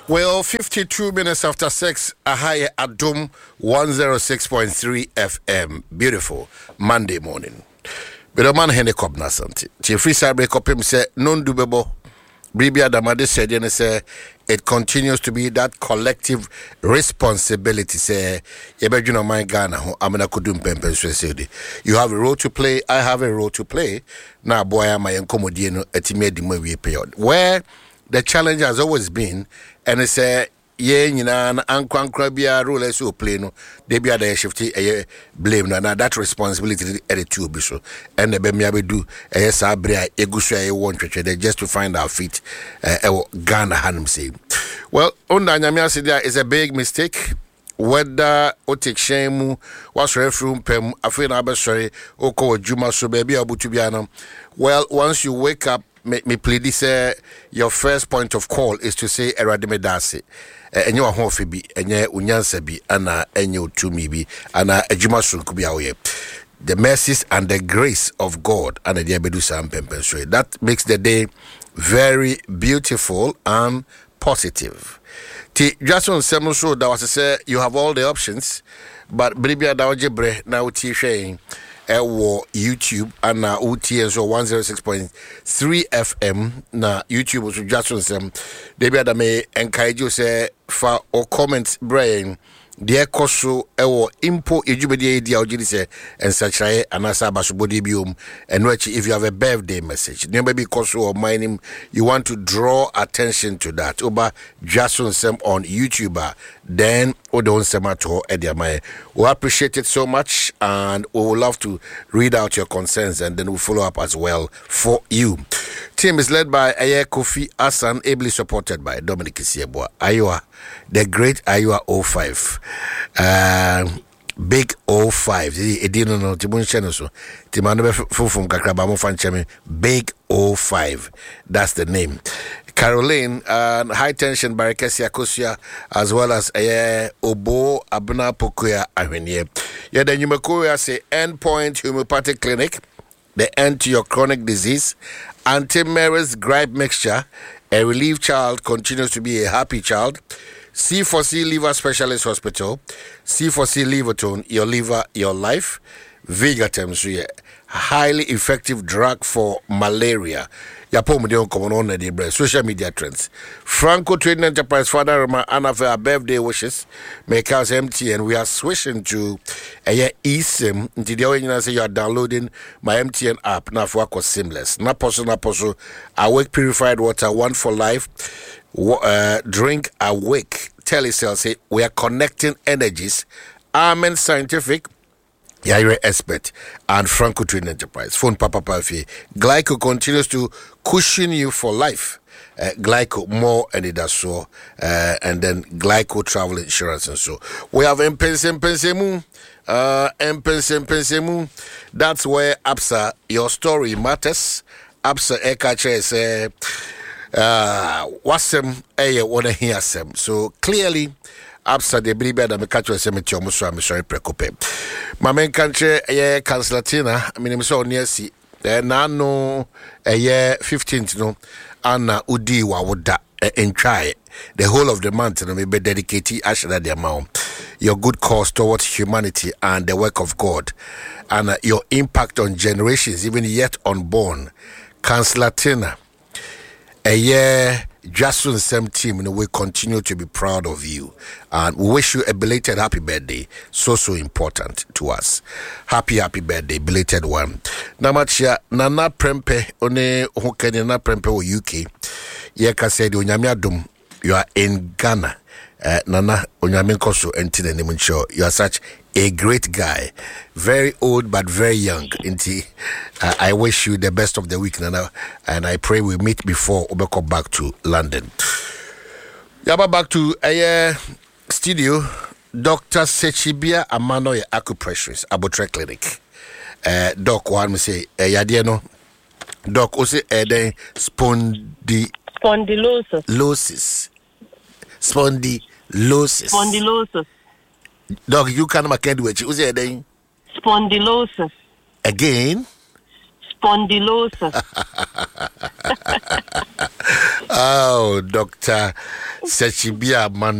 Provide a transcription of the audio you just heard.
Well, 52 minutes after 6, Ahaya Adum 106.3 FM. Beautiful Monday morning. But a man hene kobna santi. Jeffrey Sabre kopim se non dubebo. Bribia Damade said, and say it continues to be that collective responsibility. Say, Yebejuna my Ghana, Amana Kudum Pempen Swesidi. You have a role to play, I have a role to play. Now, boy, am I incomodino etimedi movie period. Where the challenge has always been, and it's a ankwankra role as you play no they be the shifty blame na that responsibility at the two so and the bemia do sabria egusu won twetwe just to find our feet Ghana hanum say well on nyamia say there is a big mistake whether o take shame was referum pem afei na abesori oko juma so baby abutu bia no well once you wake up me plead say your first point of call is to say eradime dase enye wa ho fe bi enye unyansa bi ana enye otumi bi ana adwuma sonku bi awoye the mercies and the grace of God and the abedu sam pempen so that makes the day very beautiful and positive. Ti Jason Semuso that was to say you have all the options but bribia da ojebre na uti hwe YouTube and na UT so 106.3 FM na YouTube so Jason Sem they be that me encourage you say for or comments brain the koso impo ejubedi dia ogidi say ensachrae anasa basubodi biom and if you have a birthday message never be koso or mining you want to draw attention to that oba Jason Sem on YouTuber then odon semato ediamae we appreciate it so much and we would love to read out your concerns and then we'll follow up as well for you. Team is led by Aye Kofi Asan, ably supported by Dominic Isiebua. Ayua, the great Ayua 05. Big 05. It didn't know Tibun Channel so. Timano Fufum Kakrabamo Fanchemi. Big 05. That's the name. Caroline, high tension Barikesia Kosia, as well as Obo Abuna Pokuya Avenue. Yeah, then you may say Endpoint Homeopathic Clinic, the end to your chronic disease. Anti-Mary's gripe mixture, a relieved child continues to be a happy child. C4C Liver Specialist Hospital, C4C Livertone, your liver, your life. Vigatem, so yeah, highly effective drug for malaria. Social media trends. Franco Trading Enterprise Father Roma Anna for our birthday wishes. Make us empty and we are switching to a eSIM. Until the say you are downloading my MTN app. Now for work was seamless. Naposo. Awake purified water, one for life. Drink awake. Telecell say we are connecting energies. Amen Scientific. Yeah, you're an expert and Franco Trading Enterprise. Phone Papa Pafi. Glyco continues to cushion you for life. Glyco more and it does so. And then Glyco travel insurance and so. We have Mpensemu. That's where APSA, your story matters. APSA Ekache say, wasem wanna hear some. So clearly, Absa de Bribia da Mekacho Cemetery Musa Missouri Precope. Mamen country a Canslatina, I mean, so near see. Nano a year 15th no Anna Udiwa would and try the whole of the month and maybe dedicated actually the amount. Your good cause towards humanity and the work of God and your impact on generations, even yet unborn. Canslatina a year. Jason Sem team, we continue to be proud of you and we wish you a belated happy birthday. So important to us. Happy birthday, belated one. Namachia Nana Prempe one hokene na Prempe o UK. Yeka said Onyamiadum, you are in Ghana. Nana Onyamenkoso entine nemuncho. You are such a great guy, very old but very young. I wish you the best of the week, Nana, and I pray we meet before we come back to London. Yaba back to a studio. Dr. Sechibia Amano acupressurist, Abotre Clinic. Doc, one me say, Yadiano. Doc, also spondylosis. Spondylosis. Dog, you can't make it with you. Who's it? Spondylosis. Again? spondylosis. Oh, Dr. Sechibia Man.